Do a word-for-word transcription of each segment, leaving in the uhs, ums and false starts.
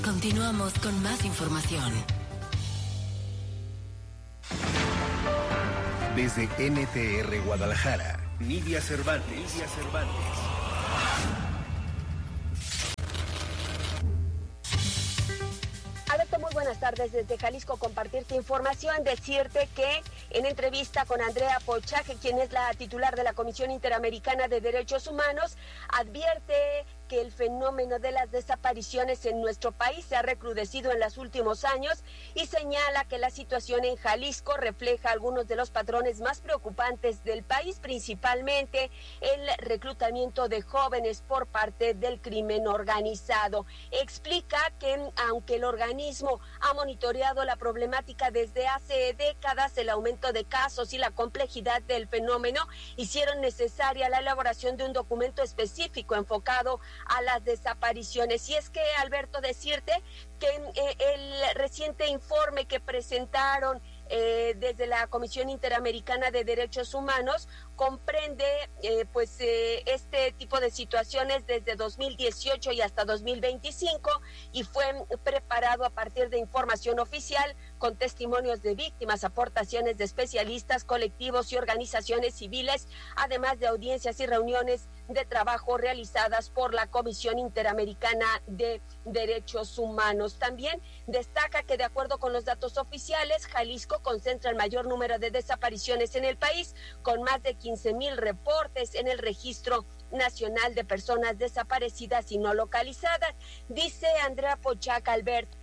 Continuamos con más información. Desde N T R Guadalajara, Nidia Cervantes. Nidia Cervantes. Alberto, muy buenas tardes desde Jalisco. Compartirte información, decirte que en entrevista con Andrea Pochac, quien es la titular de la Comisión Interamericana de Derechos Humanos, advierte que el fenómeno de las desapariciones en nuestro país se ha recrudecido en los últimos años y señala que la situación en Jalisco refleja algunos de los patrones más preocupantes del país, principalmente el reclutamiento de jóvenes por parte del crimen organizado. Explica que aunque el organismo ha monitoreado la problemática desde hace décadas, el aumento de casos y la complejidad del fenómeno hicieron necesaria la elaboración de un documento específico enfocado a las desapariciones. Y es que, Alberto, decirte que eh, el reciente informe que presentaron eh, desde la Comisión Interamericana de Derechos Humanos comprende eh, pues eh, este tipo de situaciones desde dos mil dieciocho y hasta dos mil veinticinco y fue preparado a partir de información oficial con testimonios de víctimas, aportaciones de especialistas, colectivos y organizaciones civiles, además de audiencias y reuniones de trabajo realizadas por la Comisión Interamericana de Derechos Humanos. También destaca que de acuerdo con los datos oficiales, Jalisco concentra el mayor número de desapariciones en el país, con más de quince mil reportes en el Registro Nacional de Personas Desaparecidas y No Localizadas. Dice Andrea Pochac, Alberto,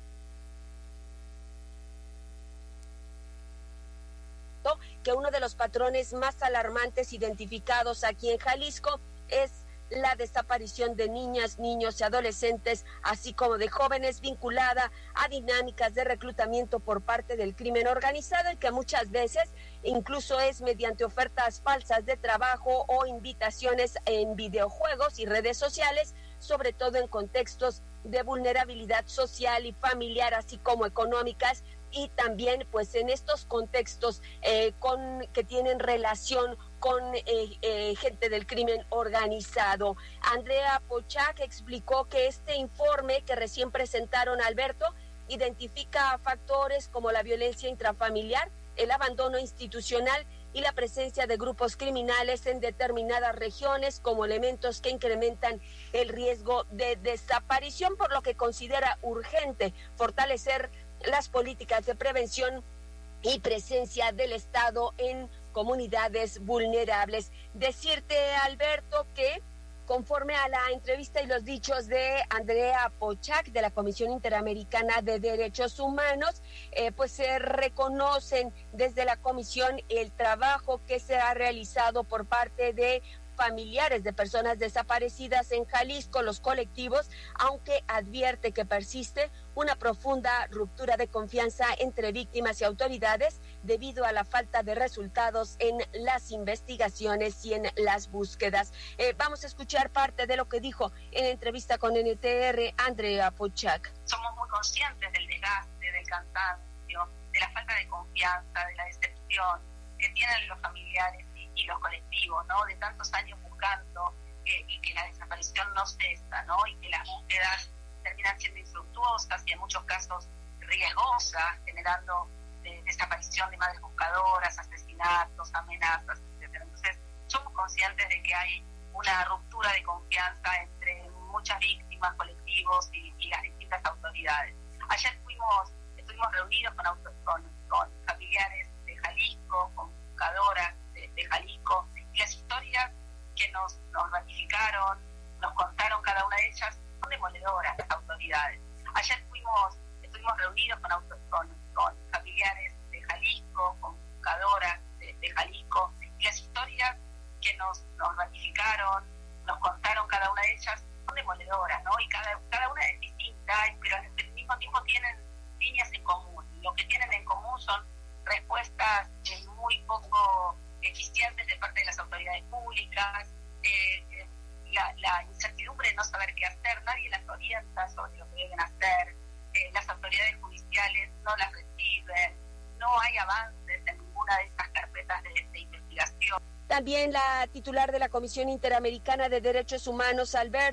que uno de los patrones más alarmantes identificados aquí en Jalisco es la desaparición de niñas, niños y adolescentes, así como de jóvenes, vinculada a dinámicas de reclutamiento por parte del crimen organizado y que muchas veces incluso es mediante ofertas falsas de trabajo o invitaciones en videojuegos y redes sociales, sobre todo en contextos de vulnerabilidad social y familiar, así como económicas, y también pues en estos contextos eh, con que tienen relación con eh, eh, gente del crimen organizado. Andrea Pochac explicó que este informe que recién presentaron, Alberto, identifica factores como la violencia intrafamiliar, el abandono institucional y la presencia de grupos criminales en determinadas regiones como elementos que incrementan el riesgo de desaparición, por lo que considera urgente fortalecer las políticas de prevención y presencia del Estado en comunidades vulnerables. Decirte, Alberto, que conforme a la entrevista y los dichos de Andrea Pochac de la Comisión Interamericana de Derechos Humanos, eh, pues se reconocen desde la comisión el trabajo que se ha realizado por parte de familiares de personas desaparecidas en Jalisco, los colectivos, aunque advierte que persiste una profunda ruptura de confianza entre víctimas y autoridades debido a la falta de resultados en las investigaciones y en las búsquedas. Eh, vamos a escuchar parte de lo que dijo en entrevista con N T R Andrea Pochac. Somos muy conscientes del desgaste, del cansancio, de la falta de confianza, de la decepción que tienen los familiares y los colectivos, ¿no? De tantos años buscando eh, y que la desaparición no cesa, ¿no? Y que las búsquedas terminan siendo infructuosas y en muchos casos riesgosas, generando eh, desaparición de madres buscadoras, asesinatos, amenazas, etcétera. Entonces, somos conscientes de que hay una ruptura de confianza entre muchas víctimas, colectivos y, y las distintas autoridades. Ayer fuimos, estuvimos reunidos con, auto, con, con familiares de Jalisco, con buscadoras de, de Jalisco, y las historias que nos, nos ratificaron, nos contaron cada una de ellas, son demoledoras las autoridades. Ayer fuimos, estuvimos reunidos con, auto, con, con familiares de Jalisco, con buscadoras de, de Jalisco, y las historias que nos, nos ratificaron, nos contaron cada una de ellas, son demoledoras, ¿no? Y cada, cada una es distinta, pero al mismo tiempo tienen líneas en común. Lo que tienen en común son respuestas eh, muy poco eficientes de parte de las autoridades públicas, eh, eh, la, la incertidumbre de no saber qué hacer, nadie las orienta sobre lo que deben hacer, eh, las autoridades judiciales no las reciben, no hay avances en ninguna de estas carpetas de, de investigación. También la titular de la Comisión Interamericana de Derechos Humanos, Alberto,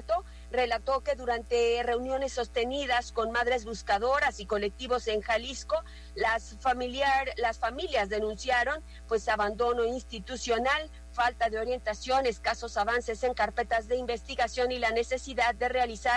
relató que durante reuniones sostenidas con madres buscadoras y colectivos en Jalisco, las, familiar, las familias denunciaron pues abandono institucional, falta de orientación, escasos avances en carpetas de investigación y la necesidad de realizar